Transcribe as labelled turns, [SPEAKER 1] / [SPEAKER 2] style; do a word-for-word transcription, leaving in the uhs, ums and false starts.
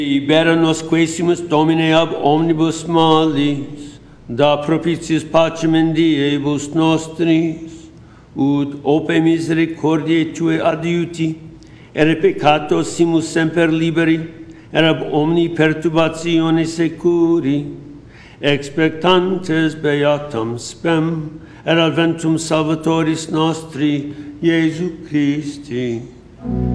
[SPEAKER 1] Libera nos quaesimus Domine ab omnibus malis, da propitius pacem in diebus nostris, ut ope misericordiae Tue adiuti, ere peccato simus semper liberi, et ab omni perturbatione securi, expectantes beatam spem, et adventum Salvatoris nostri, Iesu Christi.